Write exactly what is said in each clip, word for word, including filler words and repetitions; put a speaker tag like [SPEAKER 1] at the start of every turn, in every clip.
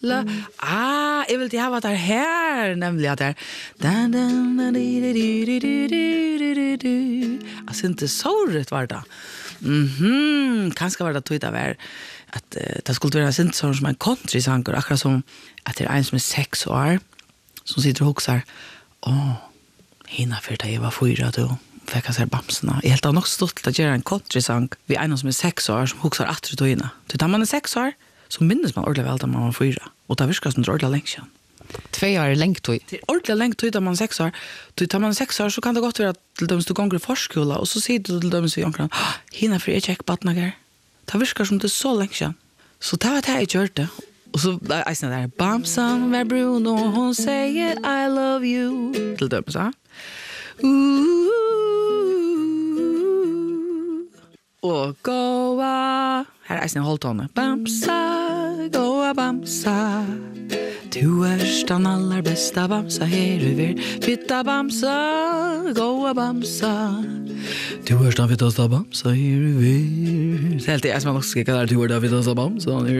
[SPEAKER 1] la. Ah, jag vill inte ha det här, nämligen att det är alltså inte så rätt var det. Mhm, kanske var det tog det var att uh, det skulle vara synt som en country-sang akkurat som att det är en som är sex år som sitter och huxar. Åh, hinna för det jag var fyra då. Fick jag se bamsarna. Jag helt har nog stått att göra en country-sang vid en som är sex år som huxar att och inna. Så tar man är sex år så minns man ordentligt väl att man var fyra. Och det virkar som det ordentligt länge sedan.
[SPEAKER 2] Två år är längt tog.
[SPEAKER 1] Det är ordentligt länge tog när man är sex år. Då tar man sex år så kan det gott vara att till dem du gånger i förskola och så säger du till dem i omkring hinna för jag check badnager. Det virkar som det är så länge sedan. Så det var det jag gjorde. Och så är det där bamsan med Bruno hon säger I love you till dem så. Och goa här är sin hålltone bamsa goa bamsa du är den allra bästa bamsa här över fitta bamsa goa bamsa du är den fittaste bamsa här över helt det är som också ska du är den fittaste bamsa här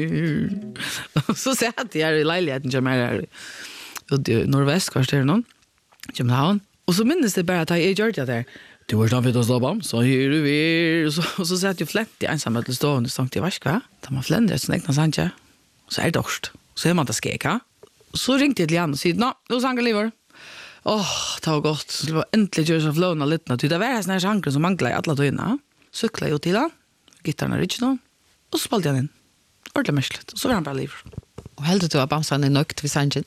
[SPEAKER 1] över så säger att jag är i lägenheten som är här i nordvästkvarteren någon Köpenhamn och så minns det bara att jag gör det där. Du var vid oss då, så här är vi. Och så, och så satt jag flätt i ensam till stående och sånt i vaska. Där man fländer sin egna sanje. Så är det dörst. Så är man det skeka. Så ringte jag till Jan och sa, nå, nu sanger liver. Åh, det var gott. Så det var äntligen görs av flåna lite. Det var såna här sanger som manglar i alla tøyna. Cykla jag till han. Gitarren är då. Och så spalde jag den. Ordentligt märsligt. Och så var han bara liver.
[SPEAKER 2] Och helt du att bamsan är nökt vid sanjen?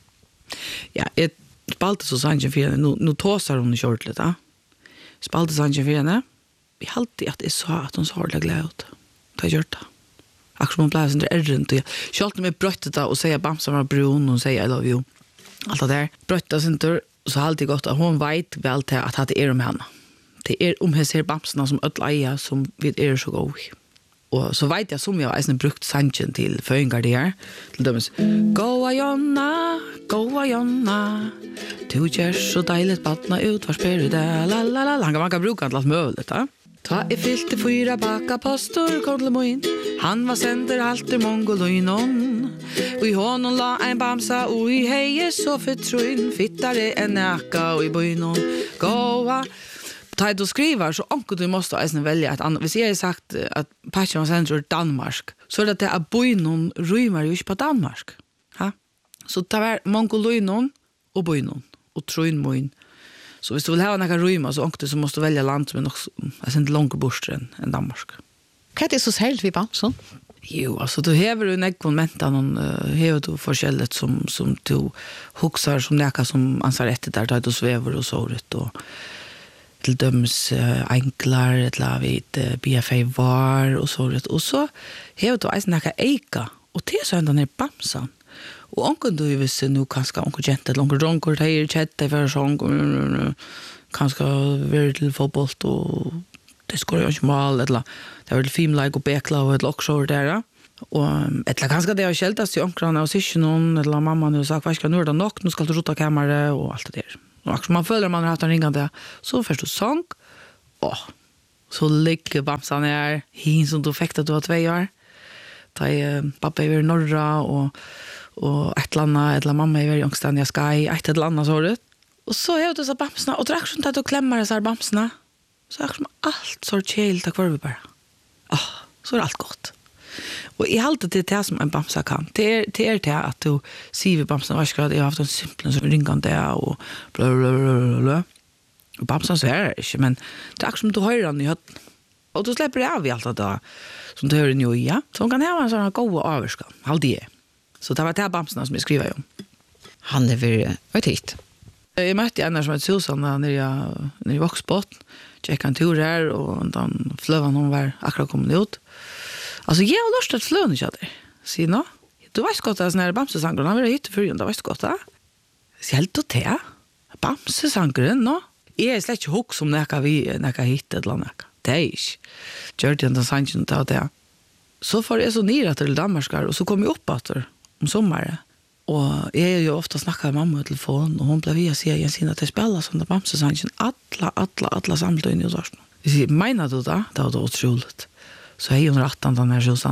[SPEAKER 1] Ja, jag spalte så sanjen för henne. Nu, nu tåsar hon i kjort lite, ja. Spalte sanjen för henne. Vi alltid att det sa att hon så hårda gläd ut. Det har gjort det. Akkurat som hon blev sånt där ärrent. Jag alltid med bröttet och säga bamsan var brun och säga I love you. Allt det där. Bröttet sin tur. Så har alltid gått att hon vet väl till att det är om henne. Det är om jag ser bamsarna som öll eia som vi är så god. Och så vet jag som jag har brukt sanjen till föringar det här. Till dömes. Goa Jonna, goa Jonna. Du gör så dejligt badna ut, var spyr du det? La la la. Han kan man kan bruka till allt möjligt, ja. Ta I fyllte fyra baka postor, kodlemoin. Han var sender alltid mongoloinon. Och I honom la en bamsa, och I heje så förtroin. Fittare en näka, och I boinon. Goa. Ta du skriver så onkel du måste även välja ett annat. Hvis jag har sagt att passion center Danmark så är det att att boinon rymar ju på Danmark. Ha? Så det var mongoloinon och boinon och troinmoin. Så hvis du vill ha några ryma så onkel så måste du välja land som är nog alltså inte långt bort än Danmark.
[SPEAKER 2] Vad är det så särskilt vid bamsen?
[SPEAKER 1] Jo, alltså du hever ju en konventa någon hever du forskjellet som som du huxar som näka som ansar rätt där där du svävar och så rätt och till döms uh, enklar eller vid uh, B F A var och så rätt och så hever du eisen näka eika och det så ända ner bamsan och onkel du visste nu kanske onkel gentle onkel dronker det är chatte för sång kanske vill till fotboll och det skulle ju inte mål eller det var det film like och bekla och ett lockshow där och ett kanske det har skältas till onkrarna och sig någon eller mamma nu sa vad ska nu då nog nu ska du rota kameran och allt det där. Och man följer man har haft en ringande så först du sång och så ligger bamsan här hin som du fick att du var två år. Ta eh, pappa är i norra och och ett landa eller mamma är i Youngstania Sky ett landa så det. Och så är det så bamsna och drack sånt att du klämmer så här bamsna. Så är som allt så chill tack för vi bara. Ah, så är allt gott. Och I allt det det som en bamsa kan. Det är det är det att du ser bamsan var ska jag har haft en simpel som ringande och bla bla bla bla. Och bamsan så är det inte men det är som du hör den i och du släpper av i allt det där som du hör nu ja. Så kan ha en sån goda avskan. Allt det. Så det var det bamsarna som jag skriver om.
[SPEAKER 2] Han är väl vad hit.
[SPEAKER 1] Jag mötte en som heter Susan när jag när jag Voxbot. Check en tur här och den flövan hon var akkurat kommit ut. Alltså jag har lust att flöna jag där. Se nå. Du vet gott att när bamsesangren har varit ute för ju, det vet gott va? Så helt då te. Bamsesangren nå. Jag är släkt hook som näka vi näka hit eller näka. Det är inte. Jordan den sanchen där där. Så får jag så ner till Danmark och så kommer jag upp åter om sommaren. Och jag är ju ofta snackar med mamma i telefon och hon blev via sig igen sina till spela som där bamsesanchen alla alla alla samlade in i oss. Vi menar du då? Det var då otroligt. Så är hon rattan den här Susanna.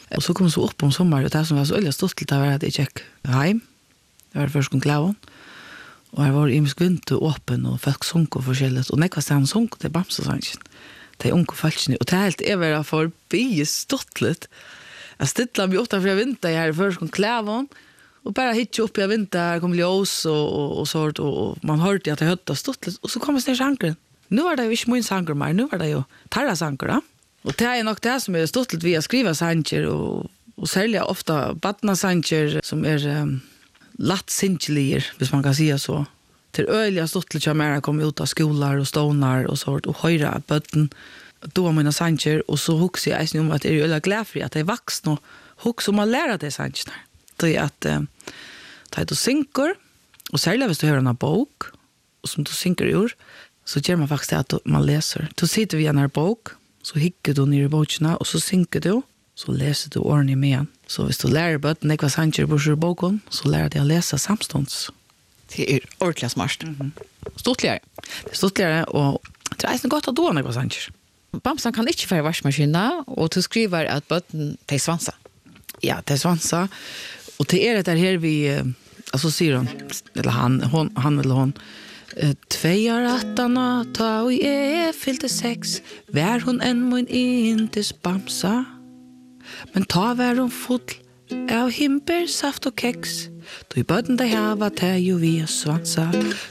[SPEAKER 1] Och så kom så upp om sommar och det som var så öliga stort det var att jag gick hem. Det var först kom klävon. Och jag var i min skvint och öppen och folk sång och forskjelligt. Och när jag var sång till Bamse-sangen. Det är unga falskning. Och det helt är väl för bi stottligt. Jag stilla mig åtta för jag vinter här först kom klävon. Och bara hitcha upp i vinter kom ljus och, och, och sånt. Och man hörde att det hötta stottligt. Och så kom jag ner sankren. Nu var det ju inte min sankar mer. Nu var det ju tarra sankar då. Och det är nog det som är stottligt vi att skriva sanger och, och sälja ofta badna sanger som är um, latt sinchelier, hvis man kan säga så. Till öliga stottligt som är kom ut av skolor och stonar och sånt och höra bötten då mina sanger och så huxar jag sig om att det är öliga glädje att det är vuxna och hux om att lära det sanger. Det är att uh, ta ett och synker och sälja hvis du hör en bok och som du synker ur så gör man faktiskt att man läser. Då sitter vi i en här bok så hickar du ner i bokerna och så synker du så läser du ordentligt med igen. Så hvis du lär bötten ekva sanger bors ur boken så lär du att läsa samstånds.
[SPEAKER 2] Det är ordentligt smart. Mm-hmm. Stortligare.
[SPEAKER 1] Det är stortligare och det är nästan gott att då ekva sanger.
[SPEAKER 2] Bamsan kan inte färra varsmaskina och du skriver att bötten tar svansa.
[SPEAKER 1] Ja, det är svansa. Och det är det där här vi, alltså säger hon, eller han, hon, han eller hon, Tveiar attarna ta og jeg fylte sex Vær hon enn mun intis Bamsa Men ta vær hon full av himber, saft og keks Du i bøtten deg hava te jo via svansa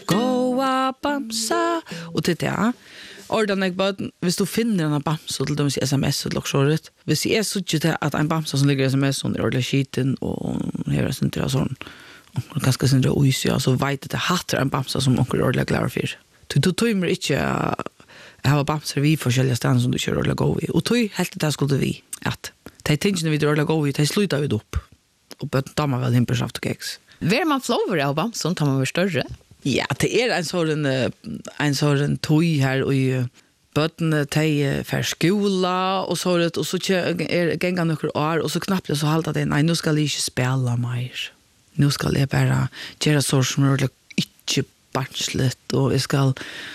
[SPEAKER 1] Goa Bamsa Og til det, ordan jeg bøtten Hvis du finner en Bamsa til dem i sms eller såret Hvis jeg er så ikke til at en Bamsa som ligger i sms Hun er ordentlig skiten og hever sin til sånn och ganska syndra oisja så vet det hattar en Bamsa som onkel ordentligt klar för. Du du tøymer inte jag har Bamsa vi forskjellige ställen som du kör ordentligt gå i. Och tøy helt det skulle vi att ta tingen vi ordentligt gå i, ta sluta vi upp. Och börja damma väl himpersaft och kex.
[SPEAKER 2] Ver man flower av Bamsa tar man väl större?
[SPEAKER 1] Ja, det är en sån en sån tøy här och bøtten te för skola och så det och så är gänga några år och så knappt så halta det nej nu ska jag inte spela mer. Nu ska jag bara göra så som är inte barnsligt och jag ska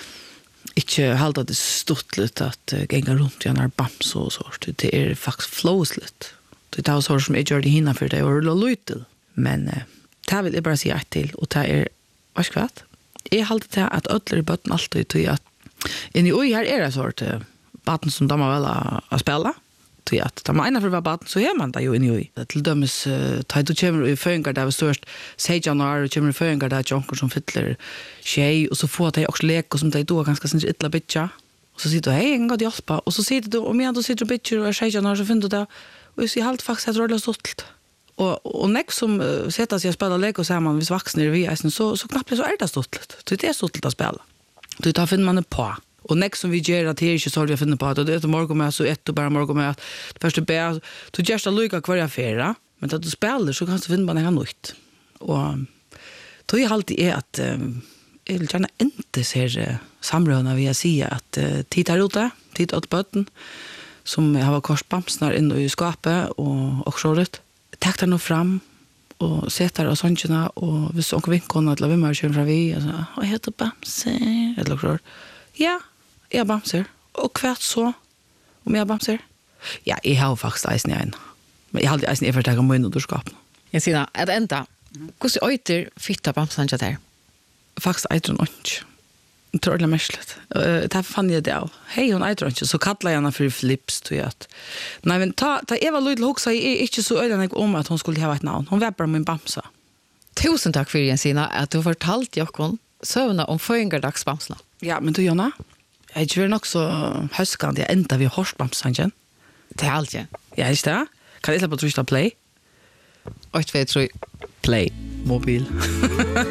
[SPEAKER 1] inte hålla det stottligt att gänga runt i en här Bamsa och så. Det är faktiskt flowsligt. Det är så som jag gör det hinna för det och lite. Men det vill jag bara säga ett till och det är, vad ska jag? Jag håller det att ödlar i bötten alltid till att in i oj här är det sort batten som de har väl att spela. Till att ta mig för vad batten så är man där ju in i oj. Till dömes ta du kommer i föngar där var störst säg januari och kommer i föngar där jonker som fyller tjej och så får det också lek och som det då ganska sent illa bitcha. Och så sitter du hej en god hjälpa och så sitter du och medan du sitter och bitcher och säger januari så finner du det och så helt faktiskt att rolla stolt. Och och näck som uh, sätter sig och spelar lek och så man vis vuxna vi är så så knappt så är det stolt. Det är stolt att spela. Du tar finner man det på. Och näck som vi gör att det är inte så att jag finner på att det är morgon med så ett och bara morgon med att först be du just att lycka kvar affära men att du spelar så kan du finna man en nytt. Och då är alltid är att jag vill gärna inte se samröna vi säger att titta ut där, titta åt bötten som jag har korsbamsnar in i skapet och också rätt. Tack där nog fram och sätter och såntjena och vi såg vinkorna att vi mer kör från vi och så vad heter Bamse eller så. Ja, jag Bamser. Och kvart så om jag Bamser. Ja, jag har faktiskt isen igen. Men jag hade isen i för att ta mig under skap.
[SPEAKER 2] Jag ser att ända. Hur ser öter fitta Bamsan där?
[SPEAKER 1] Faktiskt I don't know. Jag tror det är märkligt. Uh, det fann jag det av. Hej, hon äter inte. Så kallar jag henne för flips. Tror jag. Nej, men ta, ta Eva Lydl Hoxa är inte så öden om att hon skulle ha ett namn. Hon var bara min Bamsa.
[SPEAKER 2] Tusen tack för Jensina att du har fortalt Jokon sövna om förringardags Bamsna.
[SPEAKER 1] Ja, men du Jonna, jag är ju också höskande. Jag ända vid Horsbamsan igen.
[SPEAKER 2] Det är allt, ja.
[SPEAKER 1] Ja, just det. Kan jag släppa trysta play?
[SPEAKER 2] Och två, tre.
[SPEAKER 1] Play. Mobil.